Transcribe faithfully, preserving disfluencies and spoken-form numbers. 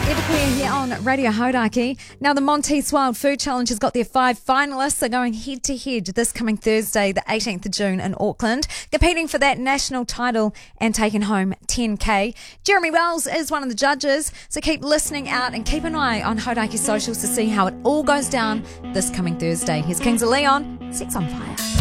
Everclear here on Radio Hauraki. Now, the Monteith's Wild Food Challenge has got their five finalists. They're going head-to-head this coming Thursday, the eighteenth of June in Auckland, competing for that national title and taking home ten K. Jeremy Wells is one of the judges, so keep listening out and keep an eye on Hauraki socials to see how it all goes down this coming Thursday. Here's Kings of Leon, Sex on Fire.